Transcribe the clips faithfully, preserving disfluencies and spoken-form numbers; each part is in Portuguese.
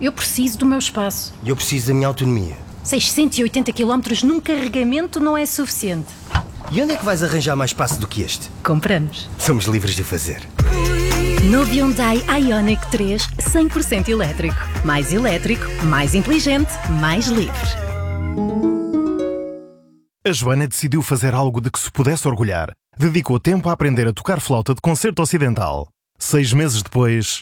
Eu preciso do meu espaço. E eu preciso da minha autonomia. seiscentos e oitenta quilómetros num carregamento não é suficiente. E onde é que vais arranjar mais espaço do que este? Compramos. Somos livres de fazer. Novo Hyundai Ioniq três cem por cento elétrico. Mais elétrico, mais inteligente, mais livre. A Joana decidiu fazer algo de que se pudesse orgulhar. Dedicou tempo a aprender a tocar flauta de concerto ocidental. Seis meses depois...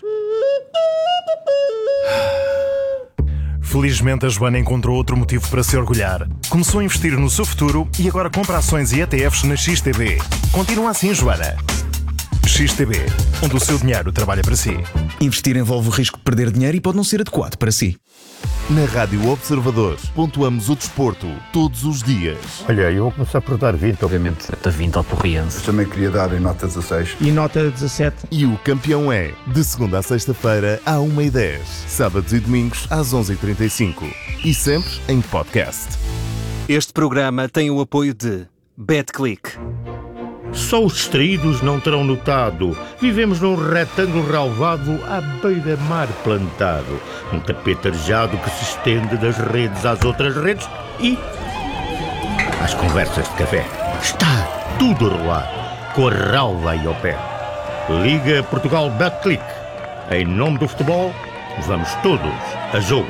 Felizmente, a Joana encontrou outro motivo para se orgulhar. Começou a investir no seu futuro e agora compra ações e E T Fs na X T B. Continua assim, Joana. X T B, onde o seu dinheiro trabalha para si. Investir envolve o risco de perder dinheiro e pode não ser adequado para si. Na Rádio Observador, pontuamos o desporto todos os dias. Olha, eu vou começar por dar vinte. Obviamente, da vinte ao Porriense. Também queria dar em nota dezasseis. E nota dezassete. E o campeão é, de segunda a sexta-feira, à uma e dez. Sábados e domingos, às onze e trinta e cinco. E sempre em podcast. Este programa tem o apoio de BetClick. Só os distraídos não terão notado. Vivemos num retângulo relvado à beira-mar plantado. Um tapete arejado que se estende das redes às outras redes e... às conversas de café. Está tudo a rolar, com a relva aí ao pé. Liga Portugal BetClick. Em nome do futebol, vamos todos a jogo.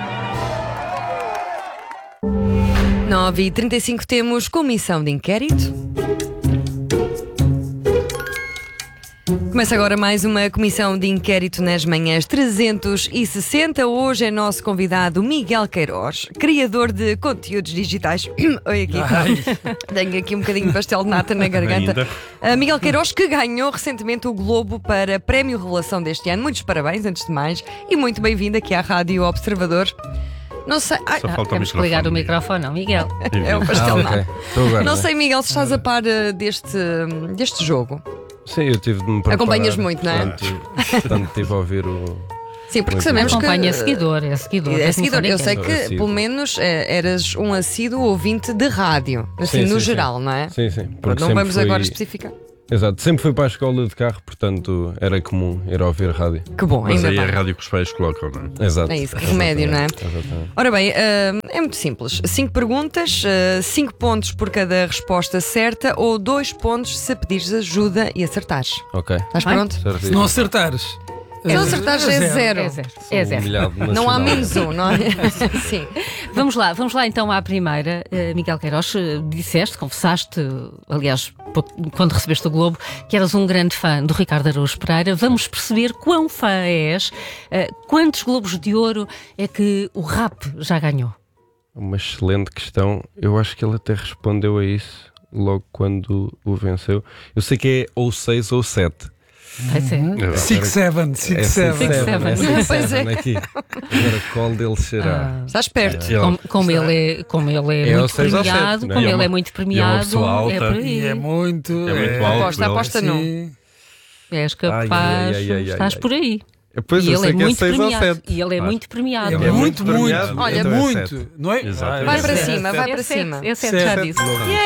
nove e trinta e cinco temos comissão de inquérito. Começa agora mais uma comissão de inquérito nas manhãs trezentos e sessenta. Hoje é nosso convidado Miguel Queiroz, criador de conteúdos digitais. Oi, aqui. Tenho aqui um bocadinho de pastel de nata na garganta. Uh, Miguel Queiroz, que ganhou recentemente o Globo para Prémio Revelação deste ano. Muitos parabéns, antes de mais, e muito bem-vindo aqui à Rádio Observador. Não sei. Ai, Só falta temos que ligar o microfone, não, Miguel? É o pastel de ah, nata. Okay. Não sei, Miguel, se estás a par uh, deste, deste jogo. Sim, eu tive de me preparar. Acompanhas muito, não é? Portanto, tive a ouvir o... Sim, porque sabemos que... Acompanha, é seguidor, é seguidor. É seguidor. Eu sei que, pelo menos, é, eras um assíduo ouvinte de rádio, assim, sim, no sim, geral, sim. não é? Sim, sim. Não vamos foi... agora especificar. Exato, sempre fui para a escola de carro, portanto era comum ir a ouvir rádio. Que bom, mas ainda aí bem. é a rádio que os pais colocam, não é? Exato. É isso, que remédio, não é? Exatamente. Ora bem, uh, é muito simples. Cinco perguntas, uh, cinco pontos por cada resposta certa ou dois pontos se pedires ajuda e acertares. Ok. Estás pronto? Certo. Se não acertares... Se não acertares é zero. É zero. É zero. Não há menos um, não é? Sim. Vamos lá, vamos lá então à primeira. Uh, Miguel Queiroz, uh, disseste, confessaste, aliás, quando recebeste o Globo, que eras um grande fã do Ricardo Araújo Pereira. Vamos perceber quão fã és. Uh, quantos Globos de Ouro é que o rap já ganhou? Uma excelente questão. Eu acho que ele até respondeu a isso logo quando o venceu. Eu sei que é ou seis ou sete. Vai ser. Six, seven, six, seven. Pois é. Agora qual deles será? Ah, estás perto. É. Como, como, ele é, como ele é, é muito premiado, sete, como é ele uma, é muito premiado, é, é por aí. É muito, é muito é, alto. Aposta, aposta não. És capaz, ai, ai, ai, ai, estás ai. por aí. Pois, e eu ele sei é que muito é seis premiado. ou sete. E ele é Mas, muito premiado. Ele é muito, muito muito. Olha, então muito. É sete. Não é? Exatamente. Vai para é cima, vai para é cima. É sete, já disse.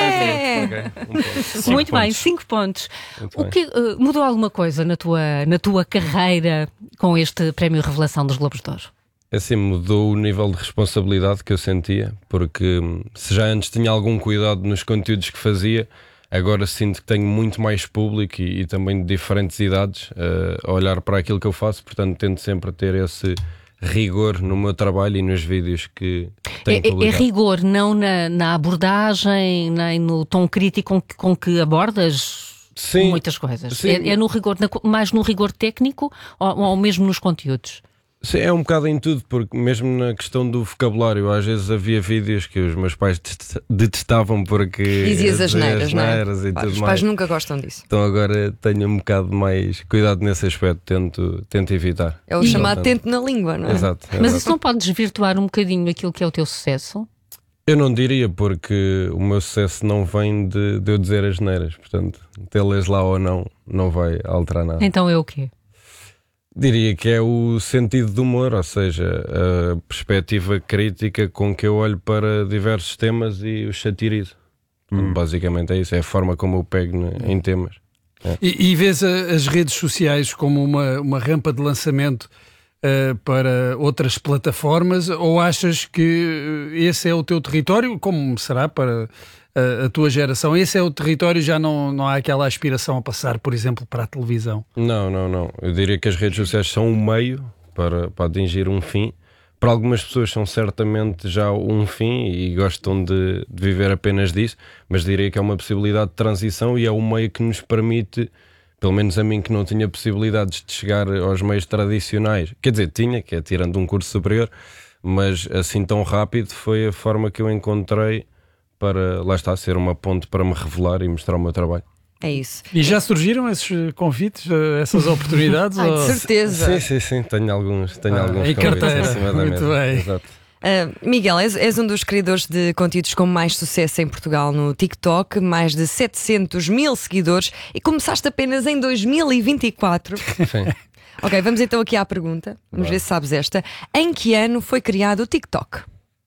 Yeah. Okay. Muito bem, cinco pontos. Muito o que uh, mudou alguma coisa na tua, na tua carreira com este Prémio Revelação dos Globos de Ouro? Assim, mudou o nível de responsabilidade que eu sentia, porque se já antes tinha algum cuidado nos conteúdos que fazia, agora sinto que tenho muito mais público e, e também de diferentes idades uh, a olhar para aquilo que eu faço, portanto tento sempre ter esse rigor no meu trabalho e nos vídeos que tenho é, publicado. É rigor, não na, na abordagem, nem no tom crítico com que, com que abordas sim, muitas coisas. Sim. É, é no rigor, mais no rigor técnico ou, ou mesmo nos conteúdos? Sim, é um bocado em tudo, porque mesmo na questão do vocabulário, às vezes havia vídeos que os meus pais detestavam porque... Dizias as neiras, não é? E tudo Os pais mais. nunca gostam disso. Então agora tenho um bocado mais cuidado nesse aspecto, tento, tento evitar. É o e, chamado tento na língua, não é? Exato. Mas exato. isso não pode desvirtuar um bocadinho aquilo que é o teu sucesso? Eu não diria, porque o meu sucesso não vem de, de eu dizer as neiras, portanto, tê-las lá ou não, não vai alterar nada. Então é o quê? Diria que é o sentido do humor, ou seja, a perspectiva crítica com que eu olho para diversos temas e os satirizo. Hum. Basicamente é isso, é a forma como eu pego em temas. É. E, e vês a, as redes sociais como uma, uma rampa de lançamento uh, para outras plataformas, ou achas que esse é o teu território, como será para a, a tua geração? Esse é o território, já não, não há aquela aspiração a passar, por exemplo, para a televisão? Não, não, não. Eu diria que as redes sociais são um meio para, para atingir um fim. Para algumas pessoas são certamente já um fim e gostam de, de viver apenas disso, mas diria que é uma possibilidade de transição e é um meio que nos permite, pelo menos a mim que não tinha possibilidades de chegar aos meios tradicionais, quer dizer, tinha, que é tirando um curso superior, mas assim tão rápido foi a forma que eu encontrei para, lá está, ser uma ponte para me revelar e mostrar o meu trabalho. É isso. E já surgiram esses convites, essas oportunidades? Ai, de certeza. Sim, sim, sim, tenho alguns, tenho ah, alguns em convites carteira. em cima da Muito mesa. bem. Exato. Uh, Miguel, és, és um dos criadores de conteúdos com mais sucesso em Portugal no TikTok, mais de setecentos mil seguidores, e começaste apenas em dois mil e vinte e quatro. Sim. Ok, vamos então aqui à pergunta. Vamos Vai. ver se sabes esta. Em que ano foi criado o TikTok?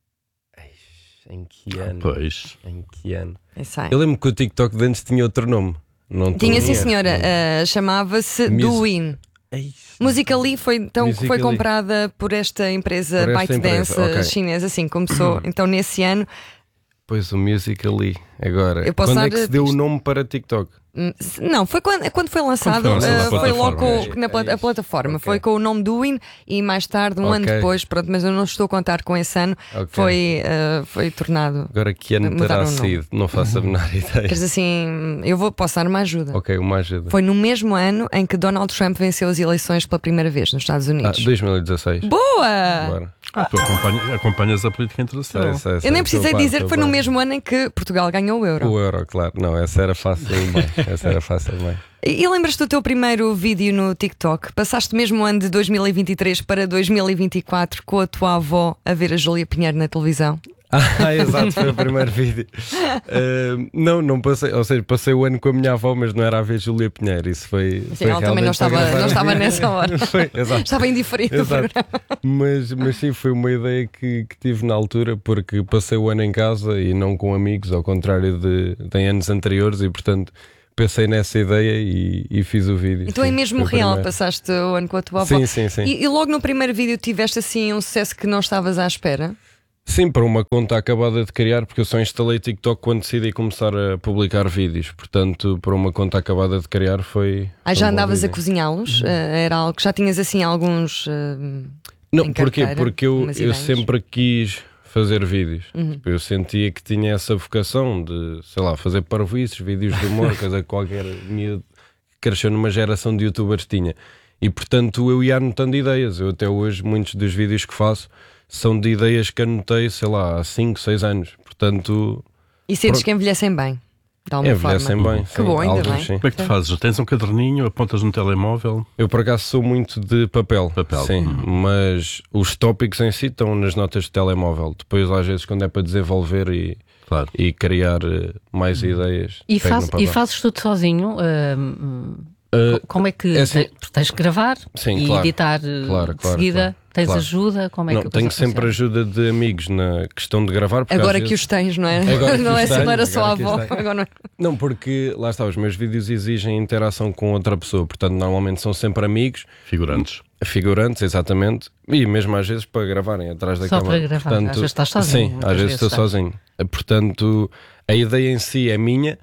Em que ano? Pois. Em que ano? Eu, eu lembro que o TikTok de antes tinha outro nome. Não tinha, sim, senhora. Uh, chamava-se Mus... Douyin. Musical.ly foi então que foi comprada por esta empresa ByteDance okay. chinesa. Assim começou. Então nesse ano. Pois o Musical.ly. Agora, eu posso quando dar... é que se deu o nome para TikTok? Não, foi quando, quando foi lançado, quando foi, lançado uh, foi logo com, é, na é a plataforma, okay. Foi com o nome Douyin e mais tarde, um okay. ano depois, pronto, mas eu não estou a contar com esse ano, okay. foi, uh, foi tornado. Agora que ano terá sido? Não faço a menor ideia. Queres assim, eu vou, posso dar uma ajuda. Ok, uma ajuda. Foi no mesmo ano em que Donald Trump venceu as eleições pela primeira vez nos Estados Unidos. Ah, dois mil e dezasseis. Boa! Bora. Ah, tu acompanhas, acompanhas a política internacional. Sei, sei, sei, eu nem precisei bem, dizer que foi bem. no mesmo ano em que Portugal ganhou o euro. O euro, claro. Não, essa era fácil bem. Essa era fácil bem. E lembras-te do teu primeiro vídeo no TikTok? Passaste mesmo o ano de dois mil e vinte e três para dois mil e vinte e quatro com a tua avó a ver a Júlia Pinheiro na televisão? Ah, exato, foi o primeiro vídeo. Uh, não, não passei, ou seja, passei o ano com a minha avó, mas não era a ver Júlia Pinheiro. Isso foi. Sim, foi ela também não estava, não estava nessa hora. Foi, exato. Estava indiferente. Exato. Mas, mas sim, foi uma ideia que, que tive na altura, porque passei o ano em casa e não com amigos, ao contrário de, de em anos anteriores, e portanto. Pensei nessa ideia e, e fiz o vídeo. Então sim, é mesmo real, primeiro. Passaste o ano com a tua avó. Sim, sim, sim. E, e logo no primeiro vídeo tiveste assim um sucesso que não estavas à espera? Sim, para uma conta acabada de criar, porque eu só instalei TikTok quando decidi começar a publicar vídeos. Portanto, para uma conta acabada de criar foi... Ah, já um andavas a cozinhá-los? Uhum. Uh, era algo que já tinhas assim alguns... Uh, não, porquê? Porque eu, eu sempre quis... fazer vídeos. Uhum. Eu sentia que tinha essa vocação de, sei lá, fazer parvoíces, vídeos de humor, coisa que qualquer miúdo que cresceu numa geração de youtubers tinha. E portanto eu ia anotando ideias. Eu até hoje, muitos dos vídeos que faço são de ideias que anotei, sei lá, há cinco, seis anos. Portanto... E sentes pronto. Que envelhecem bem? De alguma envelhecem forma. bem. Que sim, bom, ainda alguns, bem. sim. Como é que tu fazes? Tens um caderninho, apontas no telemóvel? Eu por acaso sou muito de papel, papel. Sim, hum. mas os tópicos em si estão nas notas de telemóvel. Depois às vezes quando é para desenvolver e, claro. e criar uh, mais hum. ideias. E, faz, e fazes tudo sozinho? Uh, uh, como é que... é assim, tens que gravar sim, e claro, editar claro, de claro, seguida? claro. Tens claro. ajuda? Como é não, que tenho sempre ajuda de amigos na questão de gravar. Agora que vezes... os tens, não é? Agora não, é tenho, não era só a avó. avó. Não, é... não, porque lá está, os meus vídeos exigem interação com outra pessoa. Portanto, normalmente são sempre amigos. Figurantes. Figurantes, exatamente. E mesmo às vezes para gravarem atrás da só câmara. Para gravar. Portanto, às vezes estás sozinho. Sim, às vezes estou estás. sozinho. Portanto, a ideia em si é minha,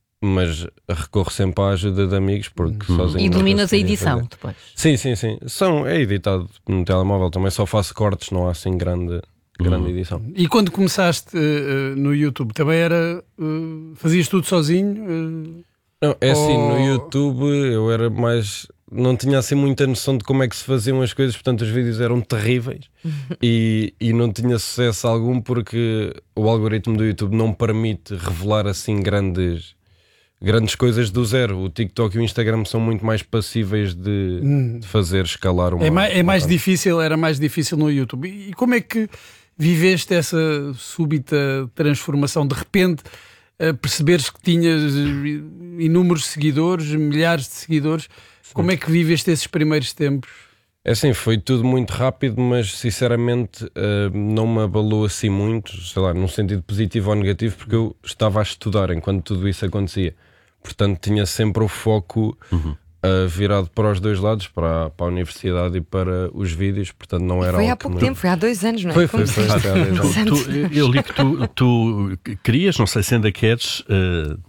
mas recorro sempre à ajuda de amigos porque hum. sozinho. E dominas a edição fazer. Depois? Sim, sim, sim. São, é editado no telemóvel, também só faço cortes, não há assim grande, grande hum. edição. E quando começaste uh, no YouTube, também era. Uh, fazias tudo sozinho? Uh, não, é assim, ou... no YouTube eu era mais. Não tinha assim muita noção de como é que se faziam as coisas, portanto os vídeos eram terríveis e, e não tinha sucesso algum porque o algoritmo do YouTube não permite revelar assim grandes. Grandes coisas do zero. O TikTok e o Instagram são muito mais passíveis de, hum. de fazer escalar uma... É mais, é mais difícil, era mais difícil no YouTube. E como é que viveste essa súbita transformação? De repente uh, perceberes que tinhas inúmeros seguidores, milhares de seguidores. Sim. Como é que viveste esses primeiros tempos? É assim, foi tudo muito rápido, mas sinceramente uh, não me abalou assim muito, sei lá, num sentido positivo ou negativo, porque eu estava a estudar enquanto tudo isso acontecia. Portanto, tinha sempre o foco uhum. uh, virado para os dois lados, para, para a universidade e para os vídeos, portanto não era Foi algo há pouco que me- tempo, foi há dois anos, não é? Foi, foi, foi, Como foi há dois anos. Tu- eu li que tu, tu querias, não sei se ainda queres, eh,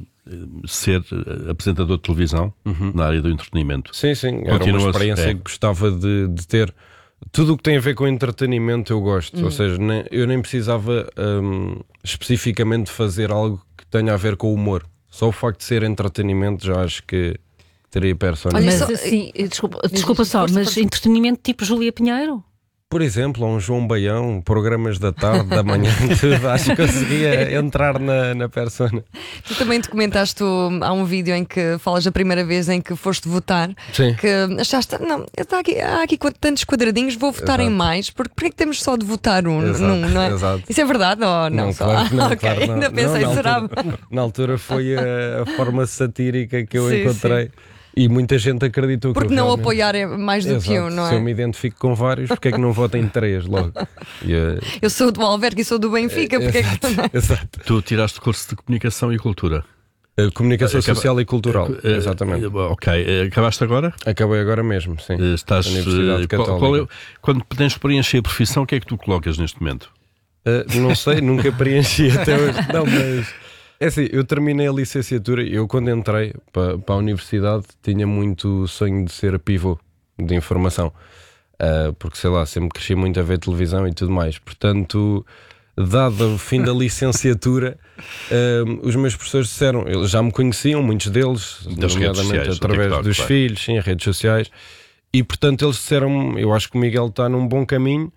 ser eh, apresentador de televisão na área do entretenimento. Sim, sim, era Continuas- uma experiência é. que gostava de, de ter. Tudo o que tem a ver com entretenimento eu gosto, Hum. ou seja, nem- eu nem precisava hum, especificamente fazer algo que tenha a ver com humor. Só o facto de ser entretenimento já acho que teria persona. Mas assim, desculpa, desculpa só, mas entretenimento tipo Júlia Pinheiro? Por exemplo, ou um João Baião, programas da tarde, da manhã, tudo, acho que conseguia entrar na, na persona. Tu também documentaste, o- há um vídeo em que falas da primeira vez em que foste votar, Sim. que achaste, não, está aqui, há aqui tantos quadradinhos, vou votar em Exato. mais, porque por que temos só de votar um, Exato, num, não é? exato. Isso é verdade ou não? Não, só? claro que não, Ah, ok, claro que não. ainda pensei, Não, na será? altura- Na altura foi a, a forma satírica que eu Sim, encontrei e muita gente acreditou Porque que eu não realmente- apoiar é mais do que Exato. um, não Se eu é? me identifico com vários, porque é que não voto em três logo? E, eh, Eu sou do Alvergue e sou do Benfica, porque é que não é? Exato. Tu tiraste curso de Comunicação e Cultura. Eh, Comunicação Acaba- Social e Cultural, Eh, exatamente. eh, Ok, eh, acabaste agora? Acabei agora mesmo, sim. Eh, Estás, Universidade eh, Católica. qual- qual é o- quando tens que preencher a profissão, o que é que tu colocas neste momento? Eh, não sei, nunca preenchi até hoje. Não, mas é assim, eu terminei a licenciatura e eu quando entrei para, para a universidade tinha muito sonho de ser pivô de informação. Uh, porque sei lá, sempre cresci muito a ver televisão e tudo mais. Portanto, dado o fim da licenciatura, uh, os meus professores disseram, eles já me conheciam, muitos deles, Das redes nomeadamente sociais, do através TikTok, dos claro. filhos, sim, redes sociais. E portanto, eles disseram, eu acho que o Miguel está num bom caminho.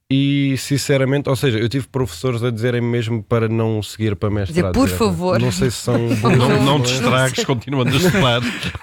E sinceramente, ou seja, eu tive professores a dizerem mesmo para não seguir para mestrado. Dizer, por direto. favor. Não sei se são bons Não, não ou te estragues, continuando a estudar.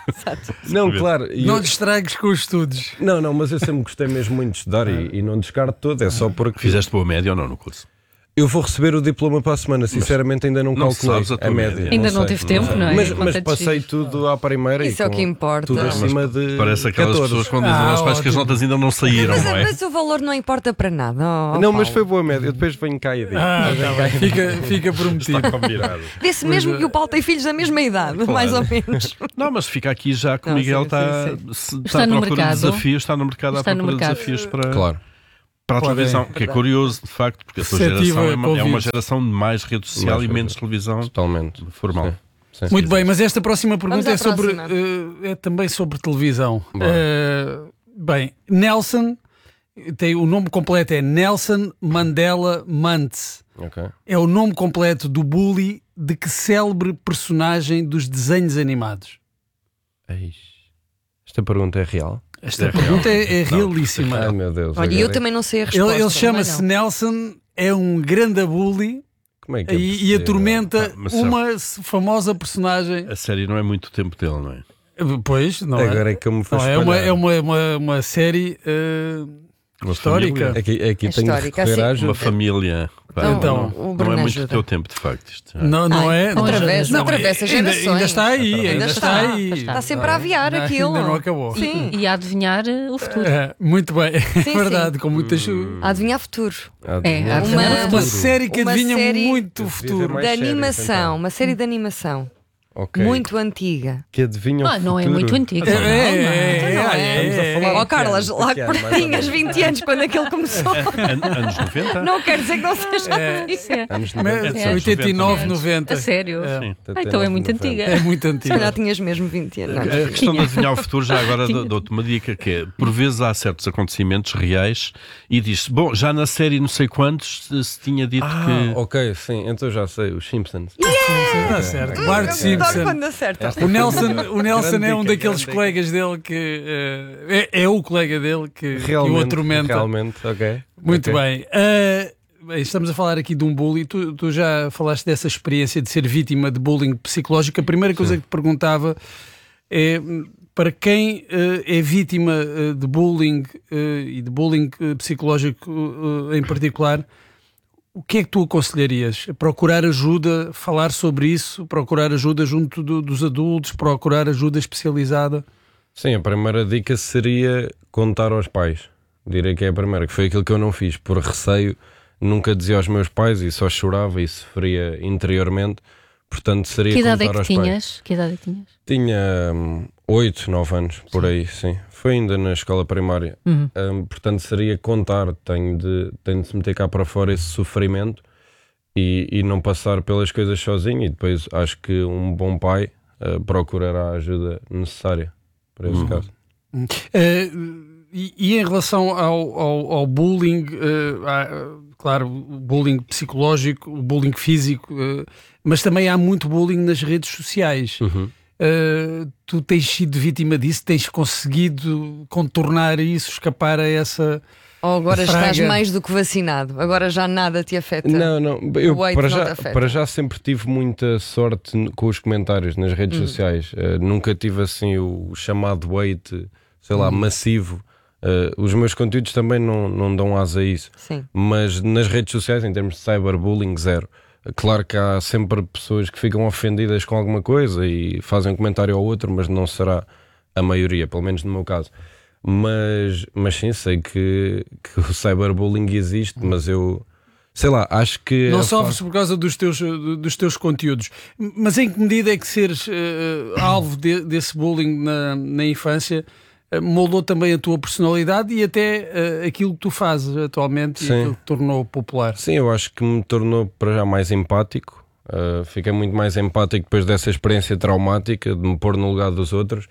Não, claro. e Não eu- te estragues com os estudos. Não, não, mas eu sempre gostei mesmo muito de estudar e, e não descarto tudo, é só porque Fizeste boa média ou não no curso? eu vou receber o diploma para a semana, sinceramente ainda não não calculei sabes a tua média. média. Ainda não sei, teve tempo, sei. não é? Mas, Quanto mas é de passei giro. tudo à primeira e Isso é o com que importa. tudo Ah, acima de Parece aquelas catorze. pessoas quando dizem Ah, aos pais que as ótimo. notas ainda não saíram, Mas, não é? mas o valor não importa para nada. oh, Não, oh, mas Paulo. foi boa média, eu depois venho cá e digo. Ah, tá bem. Fica, fica prometido. Está combinado. Vê-se mesmo que o Paulo tem filhos da mesma idade, mais ou menos. Não, mas fica aqui já que o Não, Miguel sim, está, sim, se- Está à no procura mercado. de desafios, está no mercado Está à no procura de mercado. desafios para, Claro. para a Podem- televisão, que é curioso, de facto, porque a tua Receptiva geração é uma, para é uma ouvir. geração de mais rede social Mais e menos rede- televisão Totalmente. formal. Sim. Muito bem, mas esta próxima pergunta Vamos à é sobre próxima. eh, é também sobre televisão. Bora. Eh, bem, Nelson tem o nome completo é Nelson Mandela Muntz. Ok. É o nome completo do bully de que célebre personagem dos desenhos animados? Eish. Esta pergunta é real? Esta pergunta é, é realíssima. Ai meu Deus. Olha, agora eu é- também não sei a resposta. Ele, ele chama-se Também Nelson, é um grande bully Como é que é e, e possível? atormenta Ah, mas uma famosa personagem. A série não é muito tempo dele, não é? Pois, não é? Agora é que eu me fui Não, é, uma, espalhar. é uma, uma, uma série eh, Uma histórica. família. Aqui, aqui É tenho de histórica, recorrer à assim. ajuda. Uma família. Pá, Então, não, o não Bruno é muito ajuda. o teu tempo, de facto. Isto. Não, não Ai, é? não atravessa- Não, atravessa ainda, gerações. ainda está aí, ainda, Ainda está, está, aí. está sempre a aviar Não, aquilo. Ainda não acabou. Sim. E a adivinhar eh, o futuro. É, muito bem, é Sim, verdade, com muitas. A adivinhar futuro. Ah, É, de- há de Uma- ver o Uma futuro. série que Uma adivinha série muito o de viver futuro. mais De sérios, animação. então. Uma série de animação. Ok. Muito antiga. Que adivinham Ah, o não é futuro. muito antigo. É, não, é, não. é, Não é, é? é, é, Ó de que Carlas, ano? lá De que que ano, mais ou tinhas menos? vinte anos quando aquilo começou. An- Anos noventa? Não quer dizer que não seja Isso é. Anos Mas, noventa. É, oitenta e nove, noventa. noventa. A sério? É, Sim. Ah, então é muito antiga. é muito Se calhar antigo. tinhas mesmo vinte anos. A questão de adivinhar o futuro, já agora Tinha. dou- dou-te uma dica, que é, por vezes há certos acontecimentos reais e diz-se, bom, já na série não sei quantos se, se tinha dito Ah, que... ok, sim, então já sei, os Simpsons. Está certo. Bart Adoro Simpson. quando acerta. O Nelson, o Nelson Grande é um dica, daqueles grande colegas dele que eh, é, é o colega dele que, que o Realmente, atormenta. realmente, ok. Muito Ok. bem. Ah, bem, estamos a falar aqui de um bullying. Tu, tu já falaste dessa experiência de ser vítima de bullying psicológico. A primeira coisa que te perguntava é para quem eh, é vítima eh, de bullying eh, e de bullying eh, psicológico eh, em particular, o que é que tu aconselharias? Procurar ajuda, falar sobre isso, procurar ajuda junto do- dos adultos, procurar ajuda especializada? Sim, a primeira dica seria contar aos pais. Direi que é a primeira, que foi aquilo que eu não fiz. Por receio, nunca dizia aos meus pais e só chorava e sofria interiormente, Portanto, seria que idade é contar que aos tinhas? pais. Que idade é que tinhas? Tinha hum, oito, nove anos, por sim. aí, sim. Foi ainda na escola primária. Uhum. Um, portanto, seria contar, tenho de, tenho de se meter cá para fora esse sofrimento e, e não passar pelas coisas sozinho. E depois acho que um bom pai uh, procurará a ajuda necessária para esse uhum. caso. Uhum. Uh, e, e em relação ao, ao, ao bullying, uh, há, claro, o bullying psicológico, o bullying físico, uh, mas também há muito bullying nas redes sociais. Uhum. Uh, tu tens sido vítima disso? Tens conseguido contornar isso, escapar a essa... Ou agora praga? Estás mais do que vacinado? Agora já nada te afeta? Não, não. Eu para já, afeta. para já sempre tive muita sorte com os comentários nas redes uhum. sociais. Uh, nunca tive assim o chamado hate, sei lá, uhum. massivo. Uh, os meus conteúdos também não, não dão asa a isso. Sim. Mas nas redes sociais, em termos de cyberbullying, zero. Claro que há sempre pessoas que ficam ofendidas com alguma coisa e fazem um comentário ao outro, mas não será a maioria, pelo menos no meu caso. Mas, mas sim, sei que, que o cyberbullying existe, mas eu, sei lá, acho que... Não sofres por causa dos teus, dos teus conteúdos, mas em que medida é que seres uh, alvo de, desse bullying na, na infância uh, moldou também a tua personalidade e até uh, aquilo que tu fazes atualmente sim. e aquilo que te tornou popular? Sim, eu acho que me tornou para já mais empático. Uh, fiquei muito mais empático depois dessa experiência traumática de me pôr no lugar dos outros.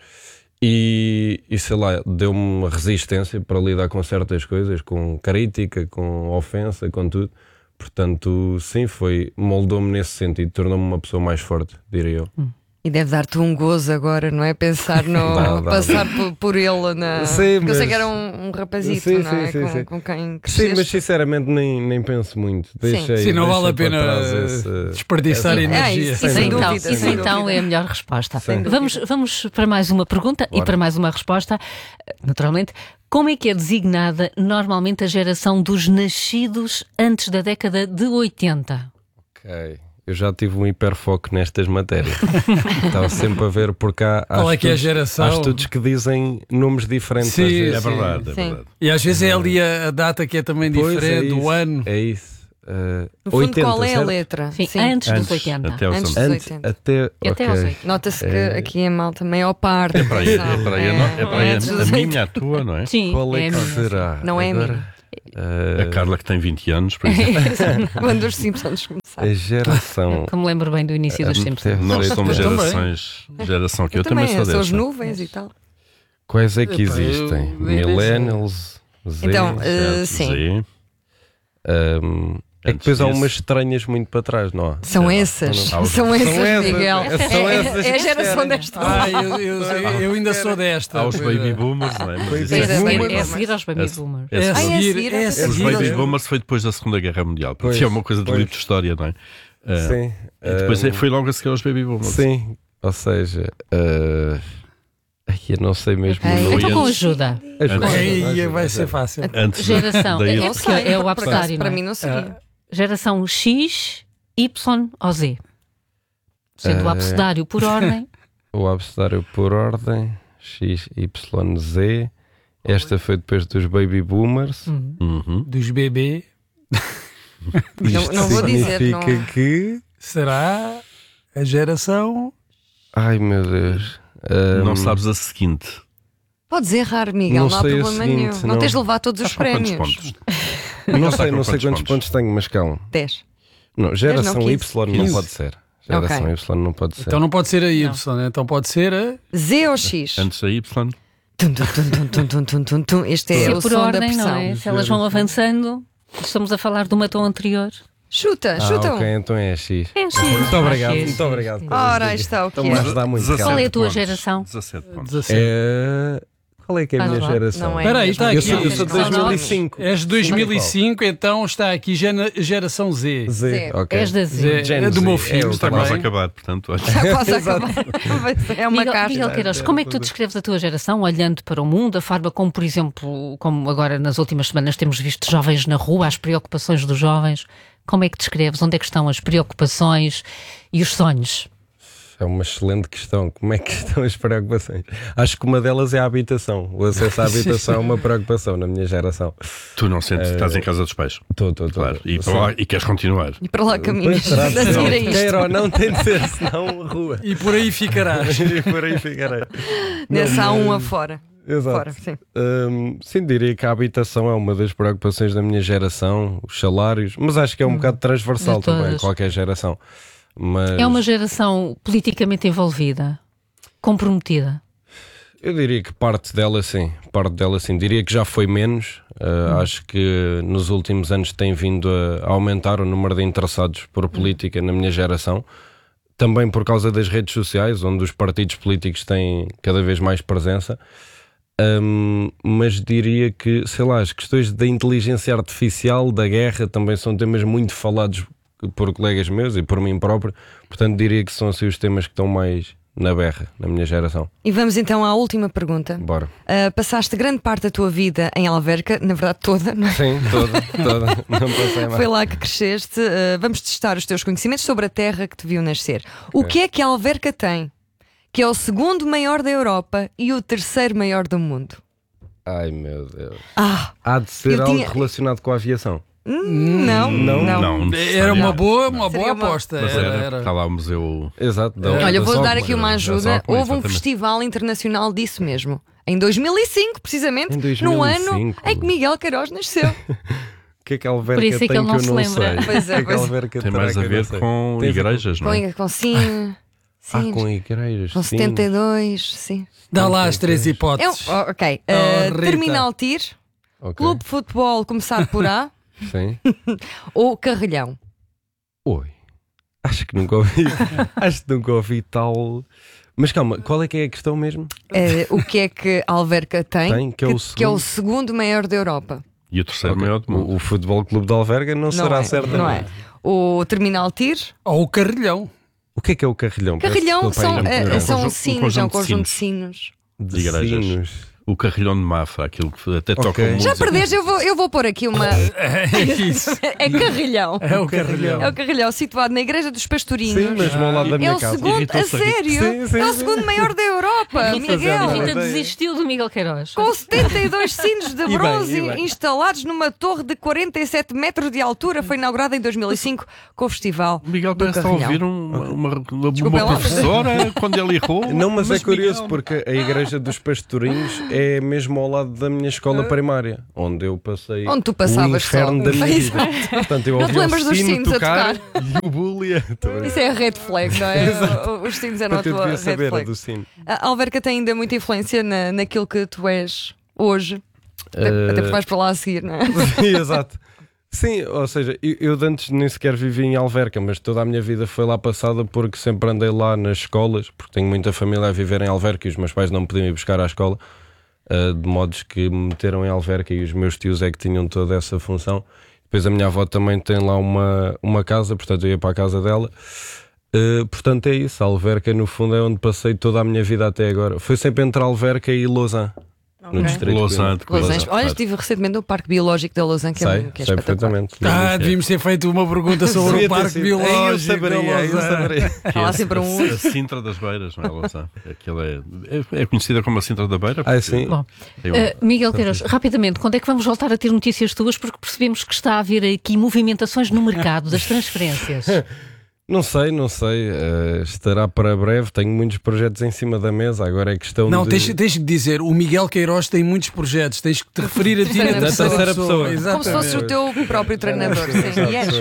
E, e sei lá, deu-me uma resistência para lidar com certas coisas, com crítica, com ofensa, com tudo. Portanto, sim, foi, moldou-me nesse sentido, tornou-me uma pessoa mais forte, diria eu. Hum. E deve dar-te um gozo agora, não é? Pensar no. Dá, dá, passar dá. Por, por ele na. Sim, Porque mas... eu sei que era um, um rapazito, sim, não é? Sim, com, sim. com quem cresceste. Sim, mas sinceramente nem, nem penso muito. Deixei, sim, não vale a pena esse, desperdiçar essa... energia. É, isso, isso, então, dúvida, isso então é a melhor resposta. Vamos, vamos para mais uma pergunta Bora. e para mais uma resposta. Naturalmente, como é que é designada normalmente a geração dos nascidos antes da década de oitenta? Ok. Eu já tive um hiperfoco nestas matérias. Estava sempre a ver por cá. Qual é que é a geração? Há estudos que dizem nomes diferentes. Sim, às vezes. É verdade, é verdade. E às vezes é ali a, a data que é também pois diferente, é o ano. É isso. Uh, no fundo, oitenta, qual é certo? a letra? Sim, Sim. Antes, antes dos oitenta. Até aos antes dos antes, oitenta. Até, okay. até aos oitenta. Nota-se que é. aqui em Malta também é ao par. É para aí, é para aí, é, é para aí a, a minha, a tua, não é? Sim, qual é, é que minha. será? Não é Agora, a minha. Uh, a Carla que tem vinte anos, por exemplo. Quando os Simpsons começaram. A geração. Como lembro bem do início dos Simpsons. Nós somos gerações. Geração que eu, eu também, também sou sou dessa. as nuvens e tal. Quais é que existem? Eu, Millennials, Z, então, uh, sim. Z. Um, é que depois há umas estranhas muito para trás, não há? São essas, não, não. são essas, são Miguel. Essas, são é, essas é a geração desta. Ah, eu, eu, eu, eu ainda sou desta. Há os baby boomers, não é? Mas é, é, é a seguir aos baby boomers. É a seguir, é a seguir. Os baby boomers foi depois da Segunda Guerra Mundial, porque é uma coisa do livro de história, não é? Uh, sim. E depois um, foi logo a seguir aos baby boomers. Sim, ou seja. Uh, Ai, eu não sei mesmo. Okay. Não então com ajuda. ajuda. Aí vai ser fácil. Antes geração. Da, é, é, é o abecedário. Para mim não seria. Geração X, Y ou Z? Sendo uh, o abecedário por ordem. O abecedário por ordem, X, Y, Z. Esta foi depois dos baby boomers. Uhum. Uhum. Dos bebê. Não, não vou dizer. Significa não... que... Será a geração... Ai, meu Deus. Um... Não sabes a seguinte. Podes errar, Miguel, não, não há problema seguinte, nenhum. Não, não tens de levar todos os prémios. Quantos pontos? Não sei, não sei quantos pontos tenho, mas calma. dez. Não, geração dez, não, Y não pode ser. Geração okay. Y não pode ser. Então não pode ser a Y, não. Então pode ser a... Z ou X? Antes da Y. Tum, tum, tum, tum, tum, tum, tum, tum. Este é, é o por som ordem, da pressão. Não é? Se elas vão avançando, estamos a falar de uma tom anterior. Chuta, ah, chuta. Ok, então é X. É X. Muito obrigado, X. muito obrigado. Ora, aí está o que é. Qual é a tua geração? dezassete pontos. dezassete. É... Qual é que é a minha lá. geração? Espera aí, está aqui. Eu sou, eu sou de dois mil e cinco. És de dois mil e cinco, então está aqui geração Z. Z, ok. És da Z. Z. É do meu filho. Está quase a acabar, portanto. Olha. Já quase a acabar. É uma Miguel, caixa. Miguel Queiroz, como é que tu descreves a tua geração, olhando para o mundo, a forma como, por exemplo, como agora nas últimas semanas temos visto jovens na rua, as preocupações dos jovens, como é que descreves? Onde é que estão as preocupações e os sonhos? É uma excelente questão. Como é que estão as preocupações? Acho que uma delas é a habitação. O acesso à habitação é uma preocupação na minha geração. Tu não sentes que estás em casa dos pais? Estou, estou, estou. Claro. E, para lá, e queres continuar? E para lá caminhas. Queira ou não, tem de ser, senão rua. E por aí ficarás. E por aí ficarei. Nessa há Não, um mas- afora. Exato. Fora, sim. Hum, sim, diria que a habitação é uma das preocupações da minha geração, os salários, mas acho que é um Hum. bocado transversal De todas. também, qualquer geração. Mas É uma geração politicamente envolvida, comprometida. eu diria que parte dela sim, parte dela sim. Diria que já foi menos. Uh, Hum. Acho que nos últimos anos tem vindo a aumentar o número de interessados por política na minha geração. Também por causa das redes sociais, onde os partidos políticos têm cada vez mais presença. Um, mas diria que, sei lá, as questões da inteligência artificial, da guerra, também são temas muito falados por colegas meus e por mim próprio. Portanto, diria que são assim os temas que estão mais na berra, na minha geração. E vamos então à última pergunta. Bora. Uh, passaste grande parte da tua vida em Alverca, na verdade toda, não é? Sim, toda, toda. Não passei mais. Foi lá que cresceste. Uh, vamos testar os teus conhecimentos sobre a terra que te viu nascer. O que é que a Alverca tem? Que é o segundo maior da Europa e o terceiro maior do mundo. Ai meu Deus. Ah, Há de ser eu algo tinha- relacionado com a aviação. Não, Não? não. Era uma boa, uma Seria boa uma- aposta. Mas Era, era, era. está lá o museu. Exato. da- Olha, da vou dar Socma. aqui uma da ajuda. Socma, Houve um exatamente. festival internacional disso mesmo. Em dois mil e cinco, precisamente, Em dois no mil e ano cinco. em que Miguel Queiroz nasceu. O que é que a Alverca Por isso é tem que ele não eu se não lembra. sei? Pois é, O que é que a pois é. Alverca Tem terá mais a que eu não ver sei? com Tem a ver igrejas, não é? Com, com sim. Ah, sim. com igrejas. Com sim. setenta e dois, sim. Dá lá as três É um, hipóteses. oh, ok. Oh, Uh, Rita. Terminal Tir, Ok. Clube de Futebol começar por A Sim. ou Carrilhão? Oi. Acho que nunca ouvi. Acho que nunca ouvi tal. Mas calma, qual é que é a questão mesmo? Uh, o que é que a Alverca tem? Tem, que é o que é o segundo. segundo maior da Europa. E o terceiro Ok. maior do mundo. O, o Futebol Clube de Alverga não, Não será é, certo. não é. O Terminal Tir. Ou o Carrilhão. O que é que é o Carrilhão? Peço Carrilhão desculpa são, aí, eh, não. são conjunto- um sinos, é um conjunto de conjunto de sinos. De de igrejas. sinos. O carrilhão de Mafra, aquilo que até toca Ok. o Já música. perdeste, eu vou, eu vou pôr aqui uma. É isso. É Carrilhão. É o Carrilhão. É o Carrilhão, situado na Igreja dos Pastorinhos. Sim, mesmo ao lado da É minha o casa. segundo, a Irritou-se a Rita. sério, Sim, sim, é o sim. segundo maior da Europa, A Miguel. Rita ideia. desistiu do Miguel Queiroz. Com setenta e dois sinos de bem, bronze e bem. instalados numa torre de quarenta e sete metros de altura, foi inaugurada em dois mil e cinco com o Festival O Miguel do parece estar a Carrilhão. ouvir um- uma, uma, Desculpa lá. professora quando ele errou. Não, mas, é curioso Miguel- porque a Igreja dos Pastorinhos é mesmo ao lado da minha escola primária, onde eu passei Onde tu o passavas inferno só. da minha vida. Portanto, eu Não te ouvi o lembras dos sino sinos a tocar tocar? e o bulia. Isso é a red flag, não é? O- Os sinos eram a Portanto, eu tua devia red saber a flag. do sino. A Alverca tem ainda muita influência na, naquilo que tu és hoje. Até, Eh, até porque vais para lá a seguir, não é? Sim, exato. Sim, ou seja, eu, eu de antes nem sequer vivi em Alverca, mas toda a minha vida foi lá passada porque sempre andei lá nas escolas, porque tenho muita família a viver em Alverca e os meus pais não me podiam ir buscar à escola, uh, de modos que me meteram em Alverca e os meus tios é que tinham toda essa função. Depois a minha avó também tem lá uma, uma casa, portanto eu ia para a casa dela. Uh, portanto é isso, a Alverca no fundo é onde passei toda a minha vida até agora. Foi sempre entre Alverca e Lausanne, no Ok. distrito de Lausanne, Coimbra. Lausanne. Lausanne, Olha, claro. estive recentemente no Parque Biológico da Lausanne, que é, Sei, que é sei espetacular. perfeitamente. Ah, devíamos ter feito uma pergunta sobre Devia o ter Parque sido. Biológico. Eu saberia, da eu Lausanne. saberia. Que Há lá é sempre um a, a Sintra das Beiras, não é, Lausanne? Aquilo é, é, é conhecida como a Sintra da Beira. Ah, porque sim. Bom, é um- Uh, Miguel Queiroz, rapidamente, quando é que vamos voltar a ter notícias tuas? Porque percebemos que está a haver aqui movimentações no mercado das transferências. Não sei, não sei. eh, estará para breve. Tenho muitos projetos em cima da mesa. Agora é questão Não, de. tens, tens que dizer, o Miguel Queiroz tem muitos projetos, tens que te referir a ti na Da terceira terceira pessoa. pessoa. Como se fosse o teu próprio treinador. Sim, e és.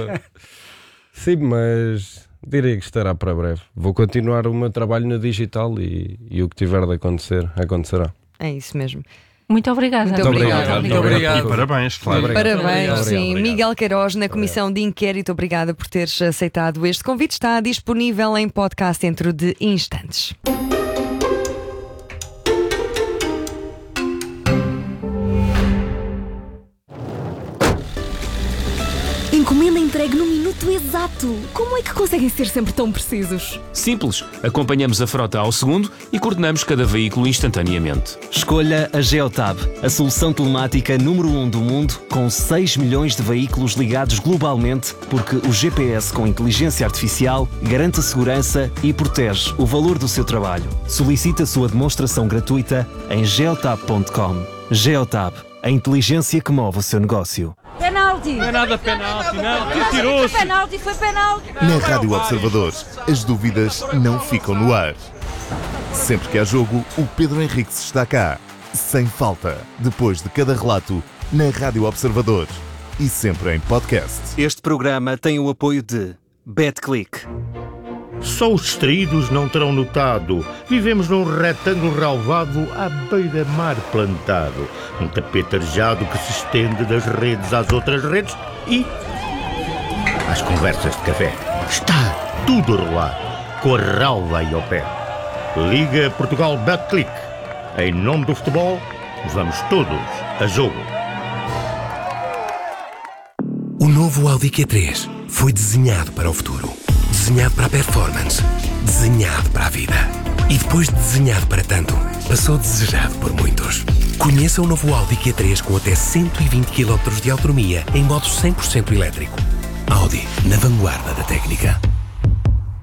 Sim, mas direi que estará para breve. Vou continuar o meu trabalho no digital e, e o que tiver de acontecer, acontecerá. É isso mesmo. Muito obrigada. Muito Muito obrigada. obrigado. Muito obrigado. E parabéns, claro. Obrigado. Parabéns, Obrigado. sim. Obrigado. Miguel Queiroz, na Comissão de Inquérito, obrigada por teres aceitado este convite. Está disponível em podcast dentro de instantes. Encomenda entregue no minuto exato. Como é que conseguem ser sempre tão precisos? Simples. Acompanhamos a frota ao segundo e coordenamos cada veículo instantaneamente. Escolha a Geotab, a solução telemática número um do mundo, com seis milhões de veículos ligados globalmente, porque o G P S com inteligência artificial garante a segurança e protege o valor do seu trabalho. Solicite a sua demonstração gratuita em geotab ponto com. Geotab, a inteligência que move o seu negócio. Penalti! Não é nada penalti, não. Tirou-se. Foi penalti, foi penalti. Na Rádio Observador, as dúvidas não ficam no ar. Sempre que há jogo, o Pedro Henriques está cá. Sem falta, depois de cada relato, na Rádio Observador. E sempre em podcast. Este programa tem o apoio de BetClick. Só os distraídos não terão notado. Vivemos num retângulo relvado à beira-mar plantado. Um tapete arejado que se estende das redes às outras redes e às conversas de café. Está tudo a rolar, com a relva aí ao pé. Liga Portugal BetClick. Em nome do futebol, vamos todos a jogo. O novo Audi Q três foi desenhado para o futuro. Desenhado para a performance, desenhado para a vida. E depois de desenhado para tanto, passou desejado por muitos. Conheça o novo Audi Q três com até cento e vinte quilómetros de autonomia em modo cem por cento elétrico. Audi, na vanguarda da técnica.